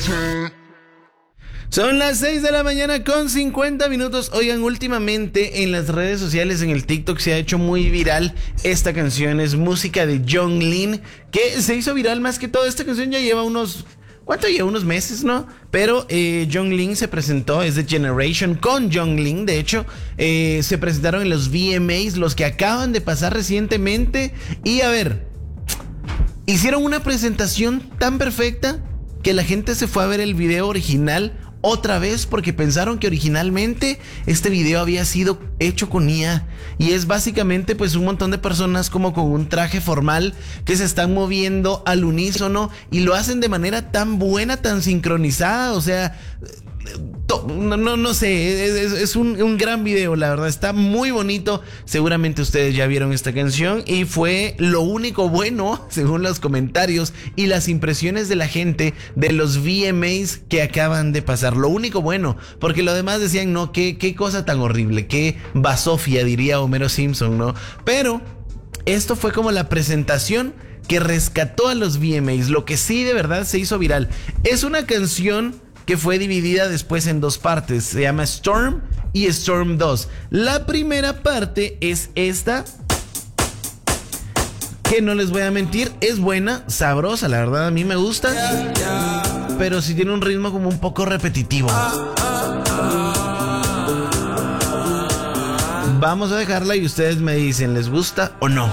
Son las 6 de la mañana con 50 minutos. Oigan, últimamente en las redes sociales, en el TikTok, se ha hecho muy viral esta canción. Es música de Jonglean, que se hizo viral más que todo. Esta canción ya lleva unos... ¿Cuánto lleva? Unos meses, ¿no? Pero Jonglean se presentó, es de Generation con Jonglean. De hecho, se presentaron en los VMAs, los que acaban de pasar recientemente. Y a ver, hicieron una presentación tan perfecta que la gente se fue a ver el video original otra vez porque pensaron que originalmente este video había sido hecho con IA y es básicamente pues un montón de personas como con un traje formal que se están moviendo al unísono y lo hacen de manera tan buena, tan sincronizada, o sea, no sé, es un gran video, la verdad, está muy bonito. Seguramente ustedes ya vieron esta canción y fue lo único bueno, según los comentarios y las impresiones de la gente de los VMAs que acaban de pasar. Lo único bueno, porque lo demás decían, no, qué cosa tan horrible, qué basofia, diría Homero Simpson, ¿no? Pero esto fue como la presentación que rescató a los VMAs, lo que sí de verdad se hizo viral. Es una canción que fue dividida después en dos partes. Se llama Storm y Storm 2. La primera parte es esta, que no les voy a mentir, es buena, sabrosa, la verdad a mí me gusta, pero sí tiene un ritmo como un poco repetitivo. Vamos a dejarla y ustedes me dicen, ¿les gusta o no?